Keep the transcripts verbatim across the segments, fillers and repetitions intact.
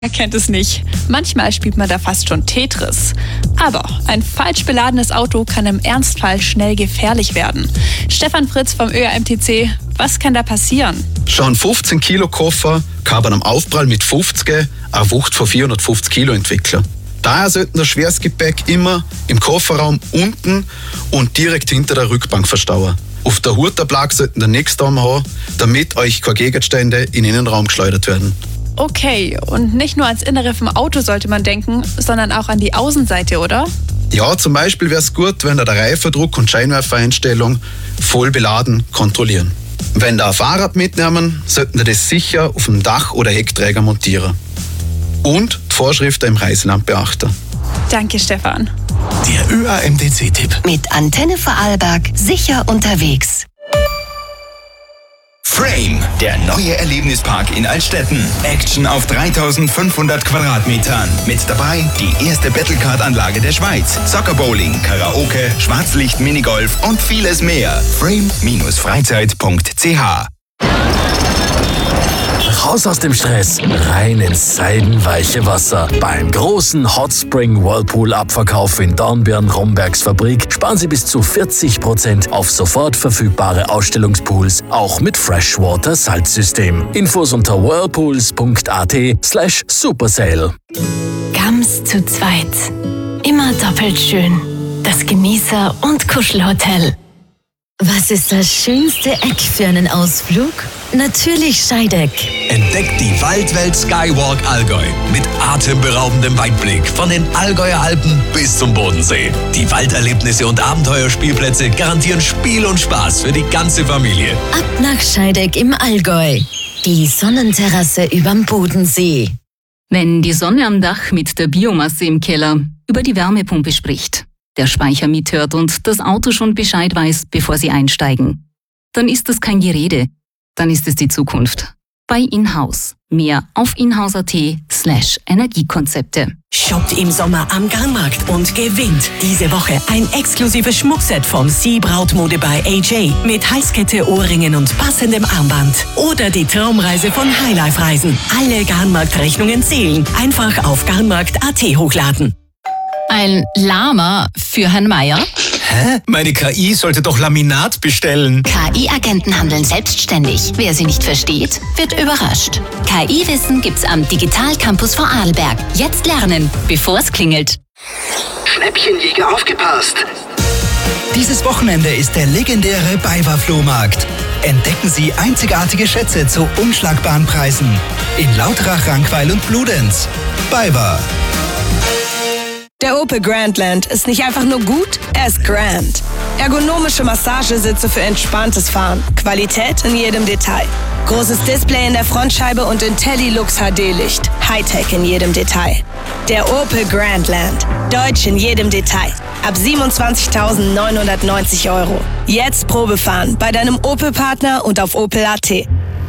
Wer kennt es nicht? Manchmal spielt man da fast schon Tetris. Aber ein falsch beladenes Auto kann im Ernstfall schnell gefährlich werden. Stefan Fritz vom Ö R M T C, was kann da passieren? Schon ein fünfzehn Kilo Koffer kann beim Aufprall mit fünfzig eine Wucht von vierhundertfünfzig Kilo entwickeln. Daher sollten das Schwerstgepäck immer im Kofferraum unten und direkt hinter der Rückbank verstauen. Auf der Hutablage sollten ihr nichts da haben, damit euch keine Gegenstände in den Innenraum geschleudert werden. Okay, und nicht nur ans Innere vom Auto sollte man denken, sondern auch an die Außenseite, oder? Ja, zum Beispiel wäre es gut, wenn ihr der Reifendruck und Scheinwerfereinstellung voll beladen kontrollieren. Wenn ihr ein Fahrrad mitnehmen, sollten ihr das sicher auf dem Dach oder Heckträger montieren. Und die Vorschriften im Reiseland beachten. Danke, Stefan. Der Ö R M T C-Tipp. Mit Antenne Vorarlberg sicher unterwegs. Frame, der neue Erlebnispark in Altstetten. Action auf dreitausendfünfhundert Quadratmetern. Mit dabei die erste Battlecard-Anlage der Schweiz. Soccer-Bowling, Karaoke, Schwarzlicht, Minigolf und vieles mehr. frame Bindestrich freizeit punkt c h. Raus aus dem Stress, rein ins seidenweiche Wasser. Beim großen Hot Spring Whirlpool Abverkauf in Dornbirn-Rombergs Fabrik sparen Sie bis zu vierzig Prozent auf sofort verfügbare Ausstellungspools, auch mit Freshwater Salzsystem. Infos unter whirlpools punkt a t slash supersale. Ganz zu zweit. Immer doppelt schön. Das Genießer- und Kuschelhotel. Was ist das schönste Eck für einen Ausflug? Natürlich Scheideck. Entdeckt die Waldwelt Skywalk Allgäu mit atemberaubendem Weitblick von den Allgäuer Alpen bis zum Bodensee. Die Walderlebnisse und Abenteuerspielplätze garantieren Spiel und Spaß für die ganze Familie. Ab nach Scheideck im Allgäu. Die Sonnenterrasse überm Bodensee. Wenn die Sonne am Dach mit der Biomasse im Keller über die Wärmepumpe spricht, der Speicher mithört und das Auto schon Bescheid weiß, bevor Sie einsteigen, dann ist das kein Gerede. Dann ist es die Zukunft. Bei Inhouse. Mehr auf inhouse.at slash Energiekonzepte. Shoppt im Sommer am Garnmarkt und gewinnt diese Woche ein exklusives Schmuckset vom Sea Brautmode bei A J mit Halskette, Ohrringen und passendem Armband. Oder die Traumreise von Highlife Reisen. Alle Garnmarkt-Rechnungen zählen. Einfach auf garnmarkt punkt a t hochladen. Ein Lama für Herrn Meier? Hä? Meine K I sollte doch Laminat bestellen. K I-Agenten handeln selbstständig. Wer sie nicht versteht, wird überrascht. K I-Wissen gibt's am Digital Campus Vorarlberg. Jetzt lernen, bevor es klingelt. Schnäppchenjäger, aufgepasst! Dieses Wochenende ist der legendäre BayWa-Flohmarkt. Entdecken Sie einzigartige Schätze zu unschlagbaren Preisen. In Lauterach, Rankweil und Bludenz. BayWa. Der Opel Grandland ist nicht einfach nur gut, er ist grand. Ergonomische Massagesitze für entspanntes Fahren. Qualität in jedem Detail. Großes Display in der Frontscheibe und IntelliLux H D-Licht. Hightech in jedem Detail. Der Opel Grandland. Deutsch in jedem Detail. Ab siebenundzwanzigtausendneunhundertneunzig Euro. Jetzt Probefahren bei deinem Opel-Partner und auf opel punkt a t.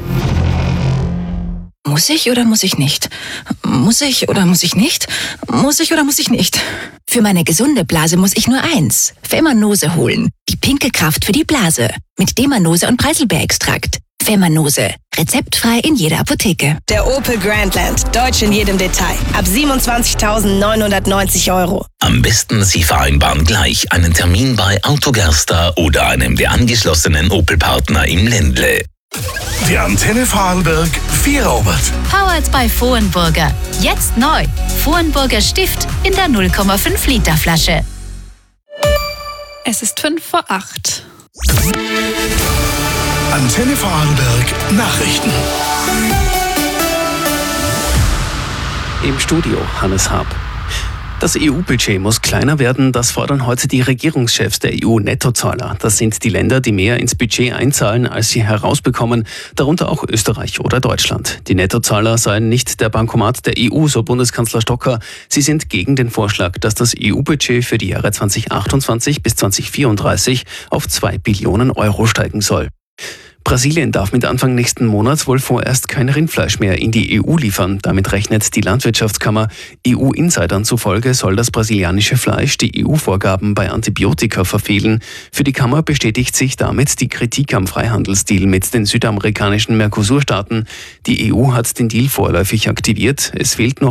Muss ich oder muss ich nicht? Muss ich oder muss ich nicht? Muss ich oder muss ich nicht? Für meine gesunde Blase muss ich nur eins. Femanose holen. Die pinke Kraft für die Blase. Mit Demanose und Preiselbeerextrakt. Femanose. Rezeptfrei in jeder Apotheke. Der Opel Grandland. Deutsch in jedem Detail. Ab siebenundzwanzigtausendneunhundertneunzig Euro. Am besten Sie vereinbaren gleich einen Termin bei Autogerster oder einem der angeschlossenen Opel-Partner im Ländle. Der Antenne Vorarlberg Vierobert. Powered by Vohenburger. Jetzt neu. Vohenburger Stift in der null Komma fünf Liter Flasche. Es ist fünf vor acht. Antenne Vorarlberg Nachrichten. Im Studio Hannes Haab. Das E U-Budget muss kleiner werden, das fordern heute die Regierungschefs der E U-Nettozahler. Das sind die Länder, die mehr ins Budget einzahlen, als sie herausbekommen, darunter auch Österreich oder Deutschland. Die Nettozahler seien nicht der Bankomat der E U, so Bundeskanzler Stocker. Sie sind gegen den Vorschlag, dass das E U-Budget für die Jahre zweitausendachtundzwanzig bis zweitausendvierunddreißig auf zwei Billionen Euro steigen soll. Brasilien darf mit Anfang nächsten Monats wohl vorerst kein Rindfleisch mehr in die E U liefern. Damit rechnet die Landwirtschaftskammer. E U-Insidern zufolge soll das brasilianische Fleisch die E U-Vorgaben bei Antibiotika verfehlen. Für die Kammer bestätigt sich damit die Kritik am Freihandelsdeal mit den südamerikanischen Mercosur-Staaten. Die E U hat den Deal vorläufig aktiviert. Es fehlt noch